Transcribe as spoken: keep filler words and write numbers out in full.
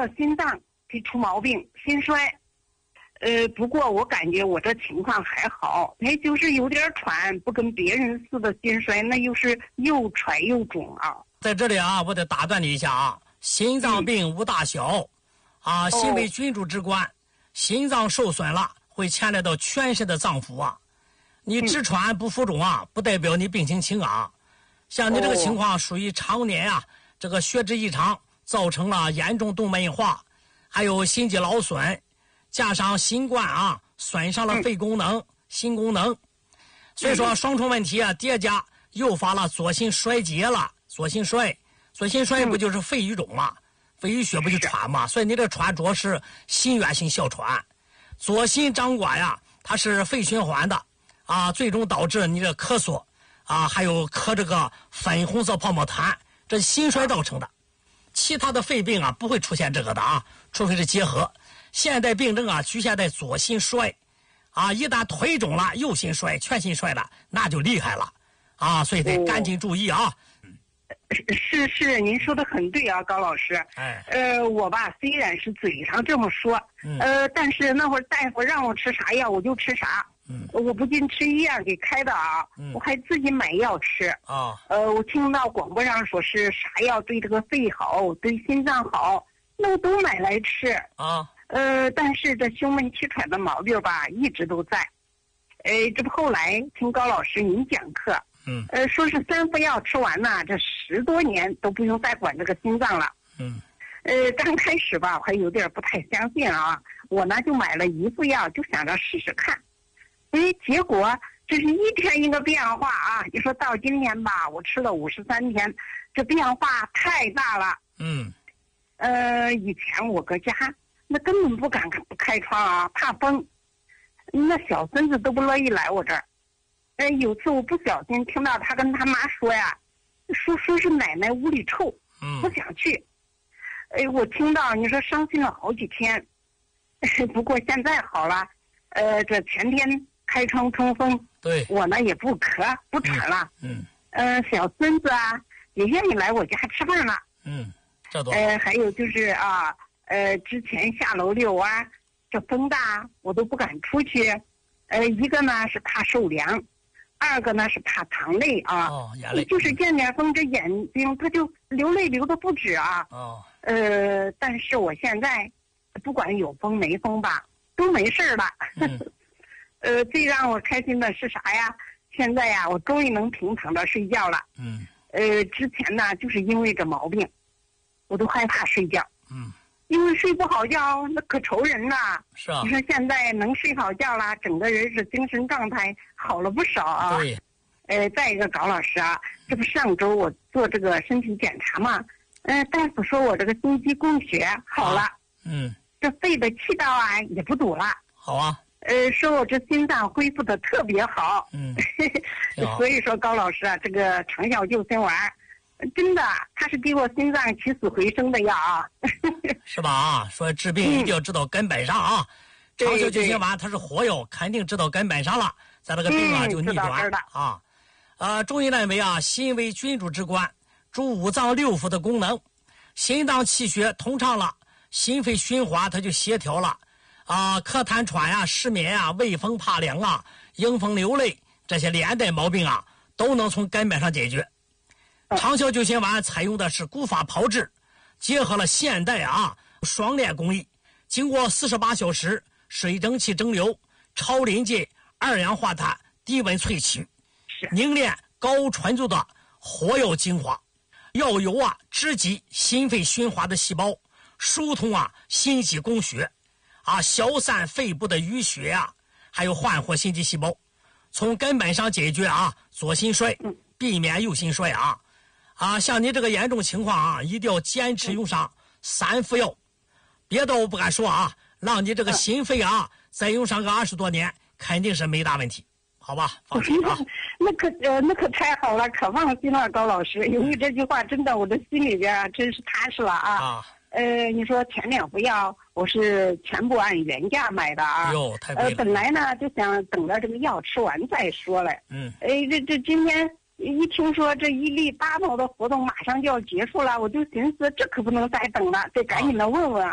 了心脏给出毛病，心衰。呃，不过我感觉我这情况还好，那就是有点喘，不跟别人似的心衰，那又是又喘又肿啊。 在这里啊，我得打断你一下啊，心脏病无大小，嗯、啊，心为君主之官，哦、心脏受损了会牵连到全身的脏腑啊。你只喘不浮肿啊，嗯、不代表你病情轻啊。像你这个情况属于常年啊，这个血脂异常造成了严重动脉硬化，还有心肌劳损，加上新冠啊损伤了肺功能、嗯、心功能，所以说双重问题啊叠加，诱发了左心衰竭了。左心衰，左心衰不就是肺淤肿吗？嗯、肺淤血不就喘吗？所以你这喘主要是心源性哮喘，左心掌管呀，它是肺循环的啊，最终导致你这咳嗽啊，还有咳这个粉红色泡沫痰，这是心衰造成的。其他的肺病啊不会出现这个的啊，除非是结核。现代病症啊局限在左心衰啊，一旦腿肿了，右心衰、全心衰了，那就厉害了啊，所以得赶紧注意啊。 是是，您说的很对啊，高老师。哎，呃，我吧虽然是嘴上这么说，嗯、呃，但是那会儿大夫让我吃啥药我就吃啥。嗯，我不仅吃医院给开的啊，嗯、我还自己买药吃。啊、哦，呃，我听到广播上说是啥药对这个肺好，对心脏好，那我都买来吃。啊，呃，但是这胸闷气喘的毛病吧，一直都在。呃，这不后来听高老师您讲课。嗯，呃，说是三副药吃完了，这十多年都不用再管这个心脏了。嗯，呃，刚开始吧，我还有点不太相信啊。我呢就买了一副药，就想着试试看。哎，结果这是一天一个变化啊！你说到今天吧，我吃了五十三天，这变化太大了。嗯，呃，以前我搁家那根本不敢不开窗啊，怕风，那小孙子都不乐意来我这儿。哎，有次我不小心听到他跟他妈说呀，说说是奶奶屋里臭，嗯，不想去。哎，我听到你说伤心了好几天，不过现在好了，呃，这前天开窗通风，对，我呢也不咳不喘了，嗯，嗯呃，小孙子啊也愿意来我家吃饭了，嗯，这多。呃，还有就是啊，呃，之前下楼溜啊，这风大我都不敢出去，呃，一个呢是怕受凉。二个呢是怕淌泪啊，哦，眼泪，就是见点风，这眼睛他就流泪流的不止啊。哦，呃，但是我现在不管有风没风吧，都没事了。嗯、呃，最让我开心的是啥呀？现在呀，我终于能平躺着睡觉了。嗯，呃，之前呢，就是因为这毛病，我都害怕睡觉。嗯。因为睡不好觉，那可愁人呐。是啊。你说现在能睡好觉了，整个人是精神状态好了不少啊。对。呃，再一个，高老师啊，这不上周我做这个身体检查嘛，嗯、呃，大夫说我这个心肌供血好了。啊、嗯。这肺的气道啊也不堵了。好啊。呃，说我这心脏恢复的特别好。嗯。所以说，高老师啊，这个长效救心丸。真的，他是给我心脏起死回生的药啊，是吧？啊，说治病一定要治到根本上啊。长效救心丸它是活药，肯定治到根本上了，咱这个病啊就逆转了啊。呃，中医认为啊，心为君主之官，主五脏六腑的功能，心脏气血通畅了，心肺循环它就协调了啊。咳痰喘呀、失眠啊、畏风怕凉啊、迎风流泪这些连带毛病啊，都能从根本上解决。长效救心丸采用的是古法炮制，结合了现代啊双链工艺，经过四十八小时水蒸气蒸馏、超临界二氧化碳低温萃取，凝练高纯度的活药精华，药油啊直击心肺循环的细胞，疏通啊心肌供血，啊消散肺部的淤血啊，还有焕活心肌细胞，从根本上解决啊左心衰，避免右心衰啊。啊，像你这个严重情况啊，一定要坚持用上三副药，别的我不敢说啊，让你这个心肺啊再用上个二十多年，肯定是没大问题，好吧？放心啊。 那可呃，那可太好了，可放心了，高老师。由于这句话，真的我的心里边啊，真是踏实了啊。啊。呃，你说前两副药我是全部按原价买的啊。哟，太贵了。呃，本来呢就想等着这个药吃完再说嘞。嗯。哎，这这今天。一听说这一粒八毛的活动马上就要结束了，我就寻思这可不能再等了，得赶紧的问问。